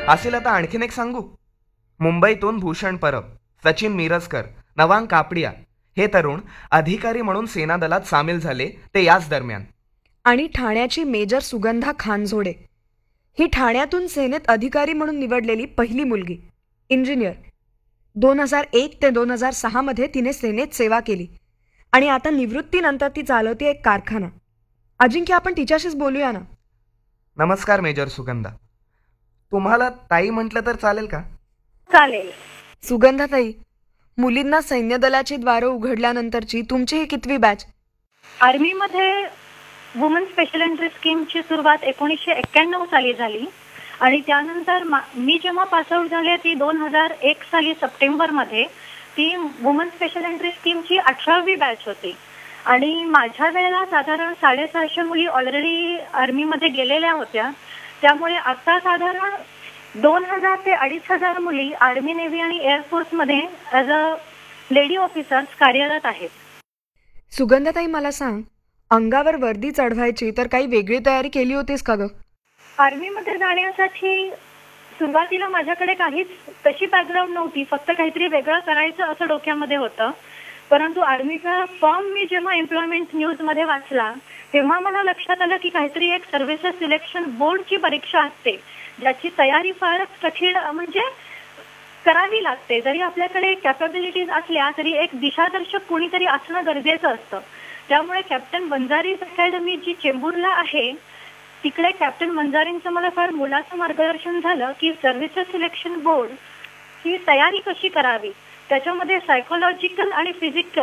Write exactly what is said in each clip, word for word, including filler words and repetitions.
असेल आता आणखीन एक सांगू. मुंबईतून भूषण परब, सचिन मिरजकर, नवांग कापडिया हे तरुण अधिकारी म्हणून सेना दलात सामील झाले ते याच दरम्यान. आणि ठाण्याची मेजर सुगंधा खानझोडे ही ठाण्यातून सेनेत अधिकारी म्हणून निवडलेली पहिली मुलगी, इंजिनियर. दोन हजार एक ते दोन हजार सहा मध्ये तिने सेनेत सेवा केली आणि आता निवृत्तीनंतर ती चालवते एक कारखाना. अजिंक्य, आपण तिच्याशीच बोलूया ना. नमस्कार मेजर सुगंधा. तुम्हाला ताई म्हटलं तर चालेल का? चालेल. सुगंधाताई, मुलींना सैन्य दलाची द्वारं उघडल्यानंतरची तुमची ही कितवी बॅच? आर्मीमध्ये वुमन स्पेशल एंट्री स्कीमची सुरुवात एकोणीसशे एक्क्याण्णव साली झाली आणि त्यानंतर मी जेव्हा पासआउट झाले ती दोन हजार एक साली सप्टेंबरमध्ये ती वुमन स्पेशल एंट्री स्कीमची अठरावी बॅच होती. आणि माझ्या वेळेला साधारण साडेसहाशे मुली ऑलरेडी आर्मीमध्ये गेलेल्या होत्या. त्यामुळे आता साधारण दोन हजार ते अडीच हजार मुली आर्मी, नेव्ही आणि एअरफोर्समध्ये ॲज अ लेडी ऑफिसर्स कार्यरत आहेत. सुगंधाताई, मला सांग, अंगावर वर्दी चढवायची तर काही वेगळी तयारी केली होतीस का ग? आर्मीमध्ये जाण्यासाठी सुरुवातीला माझ्याकडे काहीच तशी बॅकग्राऊंड नव्हती. फक्त काहीतरी वेगळं करायचं असं डोक्यामध्ये होतं. परंतु आर्मीचा फॉर्म मी जेव्हा एम्प्लॉयमेंट न्यूजमध्ये वाचला तेव्हा मला लक्षात आलं की काहीतरी एक सर्व्हिसेस सिलेक्शन बोर्डची परीक्षा असते ज्याची तयारी फारच कठीण म्हणजे करावी लागते. जरी आपल्याकडे कॅपॅबिलिटीज असल्या तरी एक दिशादर्शक कोणीतरी असणं गरजेचं असतं. त्यामुळे कॅप्टन वंजारीज अकॅडमी जी चेंबूरला आहे तिकडे कॅप्टन वंजारींचं मला फार मोलाचं मार्गदर्शन झालं की सर्व्हिसेस सिलेक्शन बोर्ड ही तयारी कशी करावी, त्याच्यामध्ये सायकोलॉजिकल आणि फिजिकल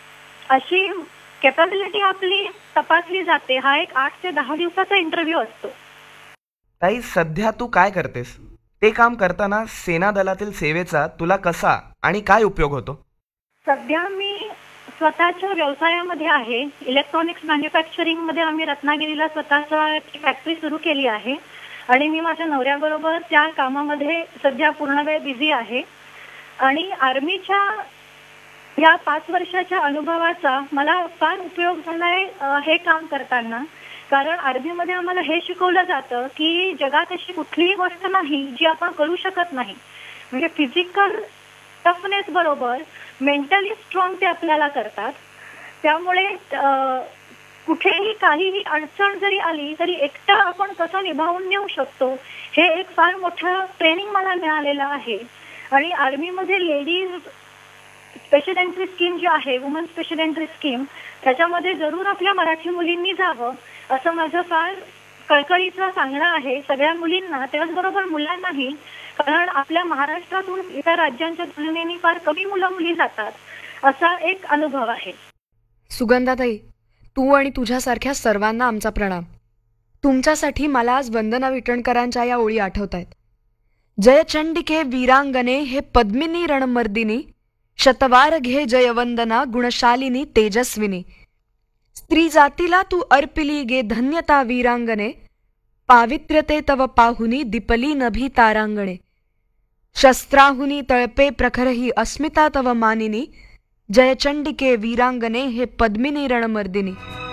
अशी कॅपॅबिलिटी आपली तपासली जाते. हा एक आठ ते दहा दिवसाचा इंटरव्ह्यू असतो. ताई, सध्या तू काय करतेस? ते काम करताना सेना दलातील सेवेचा तुला कसा आणि काय उपयोग होतो? सध्या मी स्वतःच्या व्यवसायामध्ये आहे. इलेक्ट्रॉनिक्स मॅन्युफॅक्चरिंग मध्ये आम्ही रत्नागिरीला स्वतःचा फॅक्टरी सुरू केली आहे आणि मी माझ्या नवऱ्याबरोबर त्या कामामध्ये सध्या पूर्ण वेळ बिझी आहे. आणि आर्मीच्या या पाच वर्षाच्या अनुभवाचा मला फार उपयोग झालाय हे काम करताना. कारण आर्मीमध्ये आम्हाला हे शिकवलं जातं की जगात अशी कुठलीही गोष्ट नाही जी आपण करू शकत नाही. म्हणजे फिजिकल टफनेस बरोबर मेंटली स्ट्रॉंग ते आपल्याला करतात. त्यामुळे कुठेही काहीही अडचण जरी आली तरी एकटं आपण कसं निभावून नेऊ शकतो हे एक फार मोठं ट्रेनिंग मला मिळालेलं आहे. आणि आर्मीमध्ये लेडीज स्पेशल एंट्री स्कीम जी आहे, वुमन स्पेशल एंट्री स्कीम, त्याच्यामध्ये जरूर आपल्या मराठी मुलींनी जावं असं माझं फार कळकळीचं सांगणं आहे सगळ्या मुलींना, त्याचबरोबर मुलांनाही. कारण आपल्या महाराष्ट्रातून इतर राज्यांच्या तुलनेने फार कमी मुलं मुली जातात असा एक अनुभव आहे. सुगंधाताई, तू आणि तुझ्यासारख्या सर्वांना आमचा प्रणाम. तुमच्यासाठी मला आज वंदना विटणकरांच्या या ओळी आठवत आहेत. जयचंडिके वीरांगणे हे पद्मिनी रणमर्दिनी, शतवार घे जयवंदना गुणशालिनी तेजस्विनी. स्त्री जातीला तू अर्पिली गे धन्यता वीरांगणे, पावित्र्यते तव पाहुनी दिपली नभी तारांगणे. शस्त्राहुनी तळपे प्रखर ही अस्मिता तव मानिनी, जयचंडिके वीरांगणे हे पद्मिनी रणमर्दिनी.